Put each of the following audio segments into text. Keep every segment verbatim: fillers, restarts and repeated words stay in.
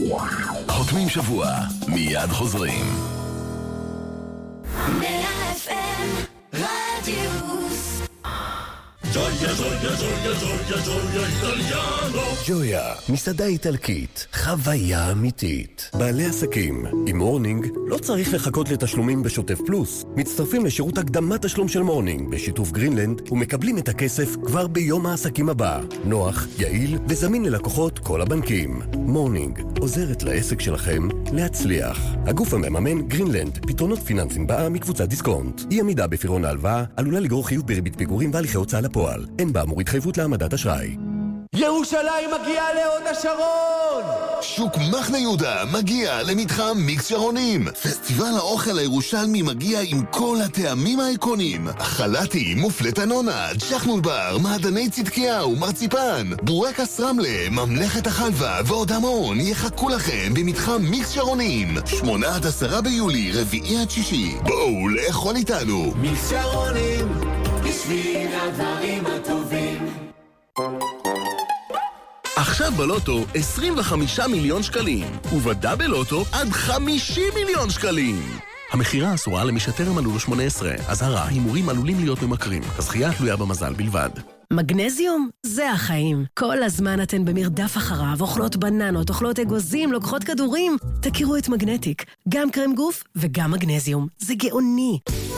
חותמים שבוע, מיד חוזרים. מאה אף אם רדיוס. ג'ויה, ג'ויה, ג'ויה, ג'ויה, ג'ויה, איטליאנו. ג'ויה, מסעדה איטלקית, חוויה אמיתית. בעלי עסקים עם מורנינג לא צריך לחכות לתשלומים בשוטף פלוס. מצטרפים לשירות הקדמת תשלום של מורנינג בשיתוף גרינלנד ומקבלים את הכסף כבר ביום העסקים הבא. נוח, יעיל וזמין ללקוחות כל הבנקים. מורנינג עוזרת לעסק שלכם להצליח. הגוף המממן גרינלנד, פתרונות פיננסיים באה מקבוצת דיסקונט. אי עמידה בפירעון ההלוואה עלולה לגרור חיוב בריבית פיגורים והליכי הוצאה לפועל. אין באמור התחייבות להעמדת אשראי. ירושלים מגיעה להוד השרון! שוק מחנה יהודה מגיע למתחם מיקס שרונים. פסטיבל האוכל הירושלמי מגיע עם כל הטעמים האיקונים. חלטי, מופלט הנונה, ג'חנול בר, מעדני צדקיהו, מרציפן, בורקס רמלה, ממלכת החלבה ועוד המון יחכו לכם במתחם מיקס שרונים. שמונה עד עשרה ביולי, רביעי עד שישי. בואו לאכול איתנו. מיקס שרונים, בשביל הדברים הטובים. עכשיו בלוטו עשרים וחמישה מיליון שקלים, ובדאבל לוטו עד חמישים מיליון שקלים. המחירה אסורה למי שטרם מלאו לו שמונה עשרה. אזהרה, הימורים עלולים להיות ממכרים. הזכייה תלויה במזל בלבד. מגנזיום זה החיים. כל הזמן אתן במרדף אחריו, אוכלות בננות, אוכלות אגוזים, לוקחות כדורים. תכירו את מגנטיק, גם קרם גוף וגם מגנזיום. זה גאוני.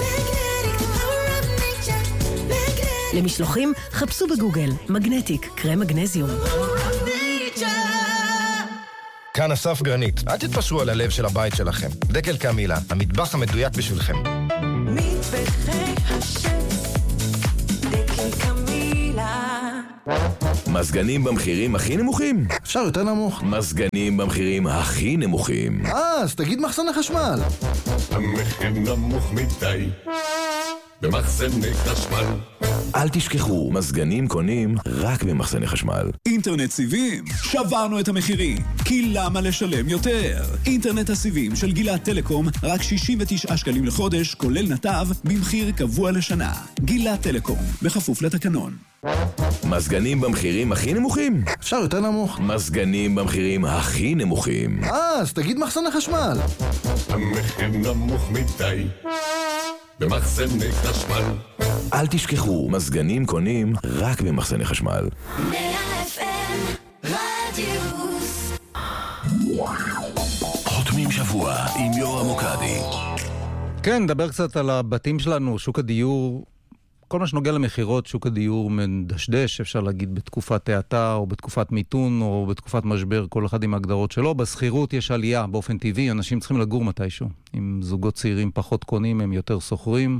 למשלוחים, חפשו בגוגל, מגנטיק, קרם מגנזיום. כאן אסף גרנית, אל תתפשרו על הלב של הבית שלכם. דקל קמילה, המטבח המדויק בשבילכם. מטבחי השף, דקל קמילה. מזגנים במחירים הכי נמוכים? אפשר יותר נמוך. מזגנים במחירים הכי נמוכים. אה, אז תגיד מחסן החשמל. המחיר נמוך מדי במחסני חשמל. אל תשכחו, מזגנים קונים רק במחסני חשמל. אינטרנט סיבים, שברנו את המחירים, כי למה לשלם יותר? אינטרנט הסיבים של גילת טלקום, רק שישים ותשעה שקלים לחודש, כולל נתב, במחיר קבוע לשנה. גילת טלקום, בכפוף לתקנון. מזגנים במחירים הכי נמוכים? אפשר יותר נמוך. מזגנים במחירים הכי נמוכים. אה, אז תגיד מחסן החשמל. המחיר נמוך מדי במחסני חשמל. אל תשכחו, מזגנים קונים רק במחסני חשמל. מאה אף אם רדיוס. חותמים שבוע עם יורם מוקדי. כן, נדבר קצת על הבתים שלנו, שוק הדיור. כל מה שנוגע למחירות, שוק הדיור מדשדש, אפשר להגיד בתקופת האטה או בתקופת מיתון או בתקופת משבר, כל אחד עם ההגדרות שלו. בסחירות יש עלייה באופן טבעי, אנשים צריכים לגור מתישהו. אם זוגות צעירים פחות קונים, הם יותר סוחרים,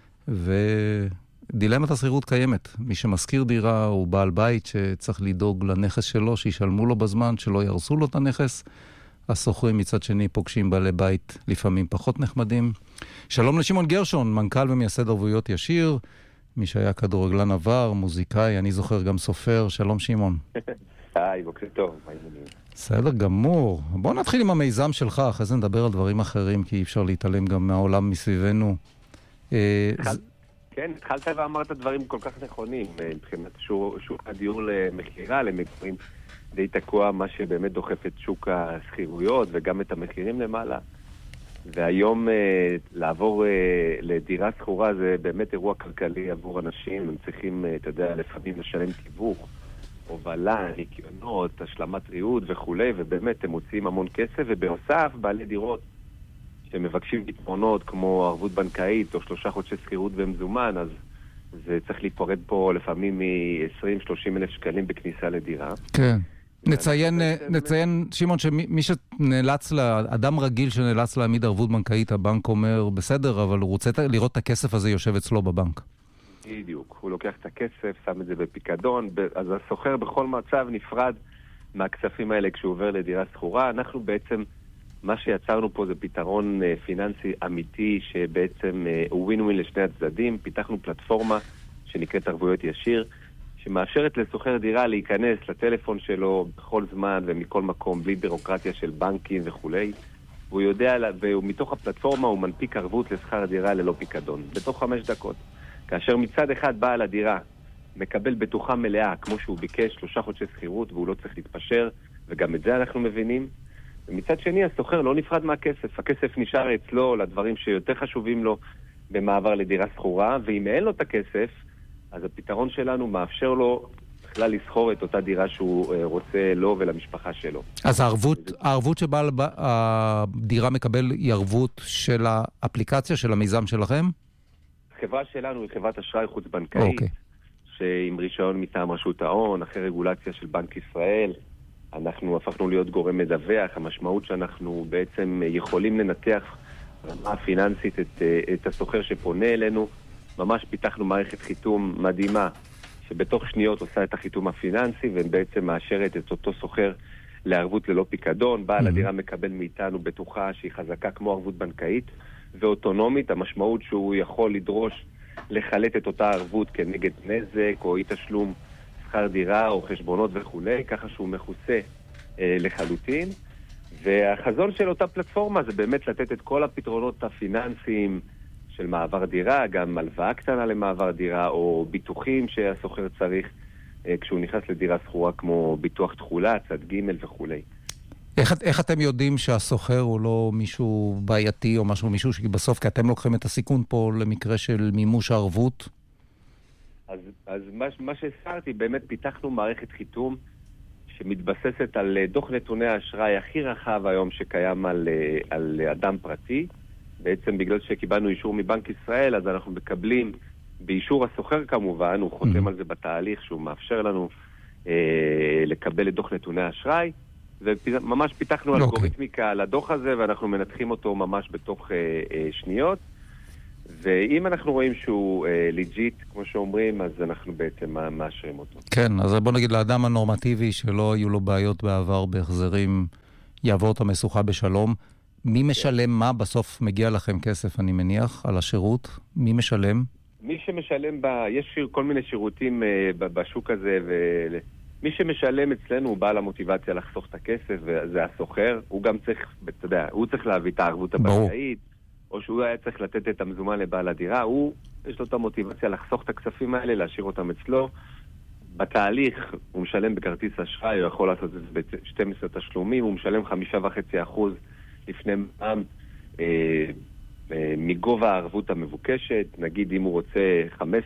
ודילמת הסחירות קיימת. מי שמזכיר דירה הוא בעל בית שצריך לדאוג לנכס שלו, שישלמו לו בזמן, שלא ירסו לו את הנכס. הסוחרים מצד שני פוגשים בעלי בית לפעמים פחות נחמדים. שלום לשמעון גרשון, מנכ"ל ומייסד ערבויות ישיר, מי שהיה כדורגלן עבר, מוזיקאי, אני זוכר גם סופר. שלום שמעון. היי, בוקר טוב, מה העניינים? בסדר גמור. בוא נתחיל עם המיזם שלך, אחרי זה נדבר על דברים אחרים, כי אי אפשר להתעלם גם מהעולם מסביבנו. כן, התחלת ואמרת דברים כל כך נכונים, מבחינת שוק הדיור למחירה, למגורים. די תקוע מה שבאמת דוחף את שוק הסחירויות וגם את המחירים למעלה. והיום אה, לעבור אה, לדירה סחורה זה באמת אירוע כלכלי עבור אנשים. הם צריכים, אה, אתה יודע, לפעמים לשלם תיווך, הובלה, ניקיונות, השלמת ריהוט וכו', ובאמת הם מוציאים המון כסף. ובנוסף, בעלי דירות שמבקשים פתרונות כמו ערבות בנקאית או שלושה חודשי סחירות במזומן, אז זה צריך להיפרד פה לפעמים מ-עשרים שלושים אלף שקלים בכניסה לדירה. כן. נציין, נציין, שמעון, שמי שנאלץ, אדם רגיל שנאלץ להעמיד ערבות בנקאית, הבנק אומר, בסדר, אבל הוא רוצה לראות את הכסף הזה יושב אצלו בבנק. בדיוק, הוא לוקח את הכסף, שם את זה בפיקדון, אז הסוחר בכל מצב נפרד מהכספים האלה כשהוא עובר לדירה סחורה. אנחנו בעצם, מה שיצרנו פה זה פתרון פיננסי אמיתי, שבעצם הוא ווין ווין לשני הצדדים. פיתחנו פלטפורמה שנקראת ערבויות ישיר, שמאפשרת לסוחר דירה להיכנס לטלפון שלו בכל זמן ומכל מקום, בלי בירוקרטיה של בנקים וכו'. והוא יודע, ומתוך הפלטפורמה הוא מנפיק ערבות לשכר דירה ללא פיקדון, בתוך חמש דקות. כאשר מצד אחד בעל הדירה מקבל בטוחה מלאה, כמו שהוא ביקש, שלושה חודשי סחירות, והוא לא צריך להתפשר, וגם את זה אנחנו מבינים. ומצד שני, הסוחר לא נפרד מהכסף. הכסף נשאר אצלו לדברים שיותר חשובים לו במעבר לדירה סחורה, ואם אין לו את הכסף, אז הפתרון שלנו מאפשר לו בכלל לסחור את אותה דירה שהוא רוצה לו ולמשפחה שלו. אז הערבות, הערבות שבעל הדירה מקבל היא ערבות של האפליקציה, של המיזם שלכם? החברה שלנו היא חברת אשראי חוץ-בנקאית, okay. שעם רישיון מטעם רשות ההון, אחרי רגולציה של בנק ישראל, אנחנו הפכנו להיות גורם מדווח. המשמעות שאנחנו בעצם יכולים לנתח רמה פיננסית את, את הסוחר שפונה אלינו. ממש פיתחנו מערכת חיתום מדהימה, שבתוך שניות עושה את החיתום הפיננסי, ובעצם מאשרת את אותו סוחר לערבות ללא פיקדון. בעל הדירה מקבל מאיתנו בטוחה שהיא חזקה כמו ערבות בנקאית, ואוטונומית. המשמעות שהוא יכול לדרוש לחלט את אותה ערבות כנגד נזק, או אי תשלום שכר דירה, או חשבונות וכו', ככה שהוא מכוסה אה, לחלוטין. והחזון של אותה פלטפורמה זה באמת לתת את כל הפתרונות הפיננסיים של מעבר דירה, גם הלוואה קטנה למעבר דירה, או ביטוחים שהסוחר צריך אה, כשהוא נכנס לדירה סחורה, כמו ביטוח תחולה, צד ג' וכו'. איך, איך אתם יודעים שהסוחר הוא לא מישהו בעייתי או משהו, מישהו שבסוף, כי אתם לוקחים את הסיכון פה למקרה של מימוש הערבות? אז, אז מה, מה שהסרתי, באמת פיתחנו מערכת חיתום שמתבססת על דוח נתוני האשראי הכי רחב היום שקיים על, על אדם פרטי. בעצם בגלל שקיבלנו אישור מבנק ישראל, אז אנחנו מקבלים באישור הסוחר כמובן, הוא חותם mm-hmm. על זה בתהליך שהוא מאפשר לנו אה, לקבל את דוח נתוני האשראי, וממש פיתחנו okay. אלגוריתמיקה על הדוח הזה, ואנחנו מנתחים אותו ממש בתוך אה, אה, שניות. ואם אנחנו רואים שהוא אה, ליג'יט, כמו שאומרים, אז אנחנו בעצם מאשרים אותו. כן, אז בוא נגיד לאדם הנורמטיבי שלא היו לו בעיות בעבר בהחזרים, יעבור את המשוכה בשלום. מי משלם מה? בסוף מגיע לכם כסף, אני מניח, על השירות. מי משלם? מי שמשלם, ב... יש כל מיני שירותים אה, בשוק הזה, ומי שמשלם אצלנו הוא בעל המוטיבציה לחסוך את הכסף, וזה הסוחר. הוא גם צריך, אתה יודע, הוא צריך להביא את הערבות הבנקאית, או שהוא היה צריך לתת את המזומן לבעל הדירה. הוא, יש לו את המוטיבציה לחסוך את הכספים האלה, להשאיר אותם אצלו. בתהליך הוא משלם בכרטיס אשראי, הוא יכול לעשות את זה ב-שנים עשר תשלומים, הוא משלם חמישה וחצי אחוז לפני מע"מ אה, אה, מגובה הערבות המבוקשת. נגיד אם הוא רוצה חמש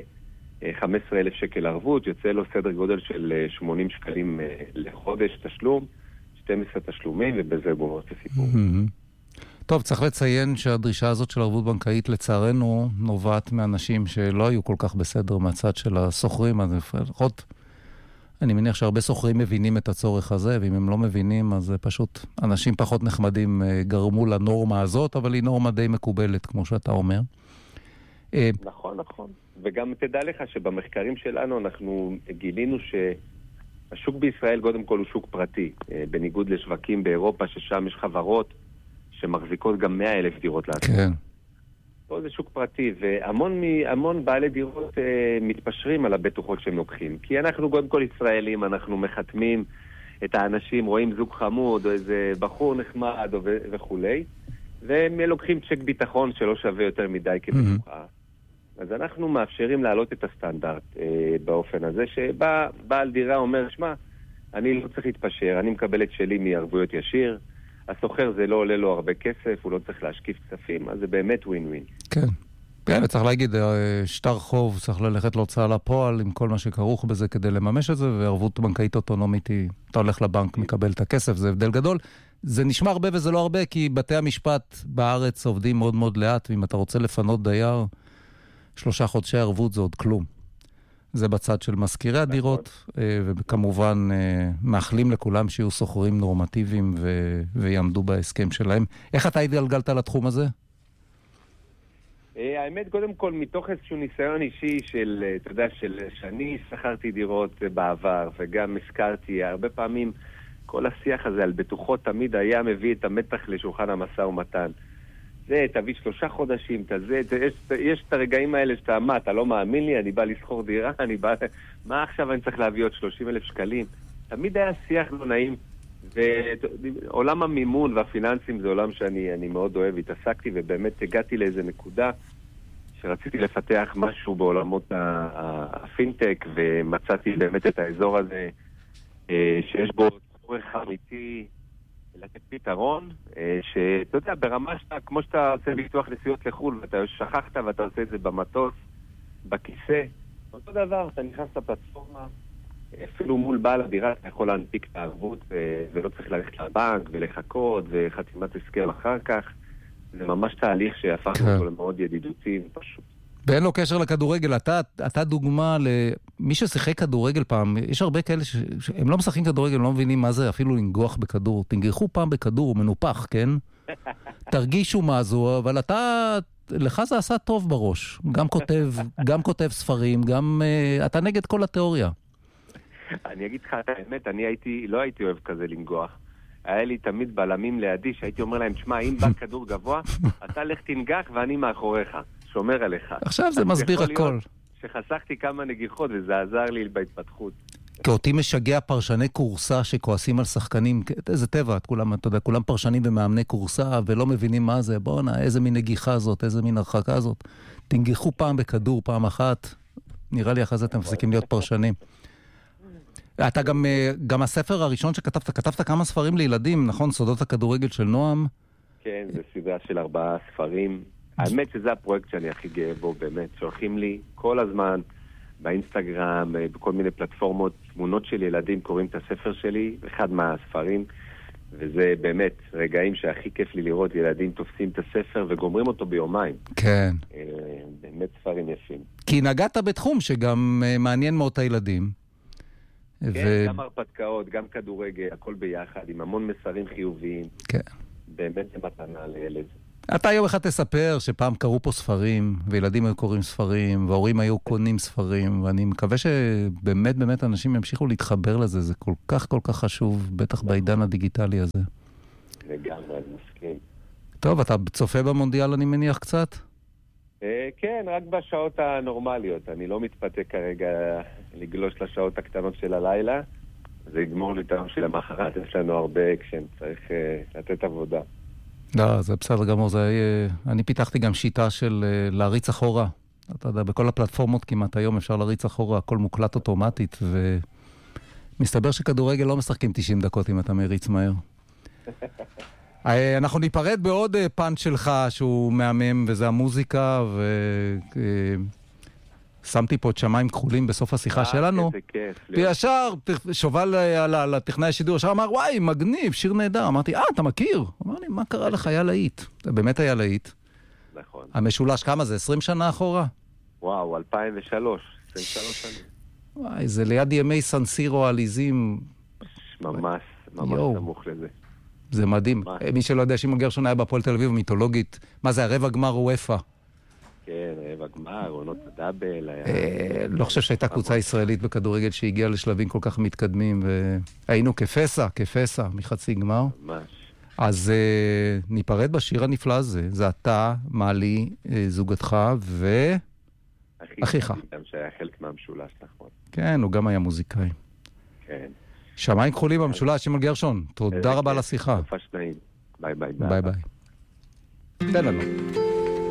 עשרה אלף שקל ערבות, יוצא לו סדר גודל של שמונים שקלים אה, לחודש תשלום, שנים עשר תשלומים, ובזה הוא גומר את הסיפור. טוב, צריך לציין שהדרישה הזאת של ערבות בנקאית לצערנו נובעת מאנשים שלא היו כל כך בסדר מהצד של הסוחרים, אז לפחות אני מניח שהרבה סוחרים מבינים את הצורך הזה, ואם הם לא מבינים, אז פשוט אנשים פחות נחמדים גרמו לנורמה הזאת, אבל היא נורמה די מקובלת, כמו שאתה אומר. נכון, נכון. וגם תדע לך שבמחקרים שלנו אנחנו גילינו שהשוק בישראל קודם כל הוא שוק פרטי, בניגוד לשווקים באירופה ששם יש חברות שמחזיקות גם מאה אלף דירות לעצמם. כן. פה זה שוק פרטי, והמון המון בעלי דירות אה, מתפשרים על הבטוחות שהם לוקחים. כי אנחנו קודם כל ישראלים, אנחנו מחתמים את האנשים, רואים זוג חמוד, או איזה בחור נחמד, או ו- וכולי, והם לוקחים צ'ק ביטחון שלא שווה יותר מדי כבטוחה. Mm-hmm. אז אנחנו מאפשרים להעלות את הסטנדרט אה, באופן הזה, שבעל דירה אומר, שמה, אני לא צריך להתפשר, אני מקבל את שלי מערבויות ישיר, הסוחר זה לא עולה לו הרבה כסף, הוא לא צריך להשקיף כספים, אז זה באמת ווין ווין. כן. כן, צריך להגיד, שטר חוב צריך ללכת להוצאה לפועל עם כל מה שכרוך בזה כדי לממש את זה, וערבות בנקאית אוטונומית היא, אתה הולך לבנק, מקבל את הכסף, זה הבדל גדול. זה נשמע הרבה וזה לא הרבה, כי בתי המשפט בארץ עובדים מאוד מאוד לאט, ואם אתה רוצה לפנות דייר, שלושה חודשי ערבות זה עוד כלום. זה בצד של מזכירי הדירות, וכמובן מאחלים לכולם שיהיו סוחרים נורמטיביים ו- ויעמדו בהסכם שלהם. איך אתה התגלגלת לתחום הזה? האמת, קודם כל, מתוך איזשהו ניסיון אישי של, אתה יודע, של שאני שכרתי דירות בעבר, וגם הזכרתי, הרבה פעמים כל השיח הזה על בטוחות תמיד היה מביא את המתח לשולחן המשא ומתן. זה, תביא שלושה חודשים, תזה, יש, יש את הרגעים האלה שאתה, מה, אתה לא מאמין לי, אני בא לסחור דירה, אני בא, מה עכשיו אני צריך להביא עוד שלושים אלף שקלים? תמיד היה שיח לא נעים, ועולם המימון והפיננסים זה עולם שאני אני מאוד אוהב, התעסקתי, ובאמת הגעתי לאיזה נקודה שרציתי לפתח משהו בעולמות הפינטק, ומצאתי באמת את האזור הזה, שיש בו צורך אמיתי לתת פתרון, שאתה יודע, ברמה שאתה, כמו שאתה עושה ביטוח נסיעות לחול, ואתה שכחת ואתה עושה את זה במטוס, בכיסא, אותו דבר, אתה נכנס לפלטפורמה, אפילו מול בעל הדירה אתה יכול להנפיק את הערבות ולא צריך ללכת לבנק ולחכות וחתימת הסכם אחר כך. זה ממש תהליך שהפך אותו למאוד ידידותי ופשוט. ואין לו קשר לכדורגל. אתה, אתה דוגמה למי ששיחק כדורגל פעם. יש הרבה כאלה שהם לא משחקים כדורגל, הם לא מבינים מה זה אפילו לנגוח בכדור. תנגחו פעם בכדור, הוא מנופח, כן? תרגישו מה זו, אבל אתה... לך זה עשה טוב בראש. גם כותב, גם כותב ספרים, גם... אתה נגד כל התיאוריה. אני אגיד לך את האמת, אני הייתי, לא הייתי אוהב כזה לנגוח. היה לי תמיד בלמים לידי, שהייתי אומר להם, שמע, אם בא כדור גבוה, אתה לך תנגח ואני מאחוריך, שומר עליך. עכשיו זה מסביר הכל. שחסכתי כמה נגיחות וזה עזר לי בהתפתחות. כי אותי משגע פרשני קורסה שכועסים על שחקנים, איזה טבע, כולם, אתה יודע, כולם פרשנים ומאמני קורסה ולא מבינים מה זה, בוא נה, איזה מין נגיחה זאת, איזה מין הרחקה זאת. תנגחו פעם בכדור, פעם אחת, נראה לי אחרי זה אתם מפסיקים להיות פרשנים. אתה גם, גם הספר הראשון שכתבת, כתבת כמה ספרים לילדים, נכון? סודות הכדורגל של נועם? כן, זה סדרה של ארבעה ספרים. האמת שזה הפרויקט שאני הכי גאה בו, באמת. שולחים לי כל הזמן באינסטגרם, בכל מיני פלטפורמות, תמונות של ילדים קוראים את הספר שלי, אחד מהספרים, וזה באמת רגעים שהכי כיף לי לראות ילדים תופסים את הספר וגומרים אותו ביומיים. כן. באמת ספרים יפים. כי נגעת בתחום שגם מעניין מאוד את הילדים. כן, ו... גם הרפתקאות, גם כדורגל, הכל ביחד, עם המון מסרים חיוביים. כן. באמת זה מתנה לילד. אתה יום אחד תספר שפעם קראו פה ספרים, וילדים היו קוראים ספרים, וההורים היו קונים ספרים, ואני מקווה שבאמת באמת אנשים ימשיכו להתחבר לזה, זה כל כך כל כך חשוב, בטח בעידן הדיגיטלי הזה. לגמרי, אני מסכים. טוב, אתה צופה במונדיאל אני מניח קצת? כן, רק בשעות הנורמליות. אני לא מתפתה כרגע לגלוש לשעות הקטנות של הלילה. זה יגמור לי טעם של המחרת. יש לנו הרבה אקשן, צריך uh, לתת עבודה. לא, זה בסדר גמור. זה, uh, אני פיתחתי גם שיטה של uh, להריץ אחורה. אתה יודע, בכל הפלטפורמות כמעט היום אפשר להריץ אחורה, הכל מוקלט אוטומטית, ומסתבר שכדורגל לא משחקים תשעים דקות אם אתה מריץ מהר. אנחנו ניפרד בעוד פאנץ' שלך שהוא מהמם, וזה המוזיקה, ושמתי פה את שמיים כחולים בסוף השיחה שלנו. וישר שובל על הטכנאי השידור, ישר אמר, וואי, מגניב, שיר נהדר. אמרתי, אה, אתה מכיר? אמר לי, מה קרה לך? היה להיט. זה באמת היה להיט. נכון. המשולש, כמה זה? עשרים שנה אחורה? וואו, אלפיים ושלוש. עשרים ושלוש שנים. וואי, זה ליד ימי סנסירו העליזים. ממש, ממש נמוך לזה. זה מדהים. מי שלא יודע, שמעון גרשון היה בהפועל תל אביב מיתולוגית. מה זה, הרבע גמר וופא? כן, רבע גמר, עונות הדאבל. לא חושב שהייתה קבוצה ישראלית בכדורגל שהגיעה לשלבים כל כך מתקדמים, והיינו כפסע, כפסע, מחצי גמר. ממש. אז ניפרד בשיר הנפלא הזה. זה אתה, מעלי, זוגתך ו... אחיך. גם שהיה חלק מהמשולש, נכון. כן, הוא גם היה מוזיקאי. כן. שמיים כחולים במשולש, שמעון גרשון. תודה רבה על השיחה. ביי ביי. ביי ביי. תן לנו.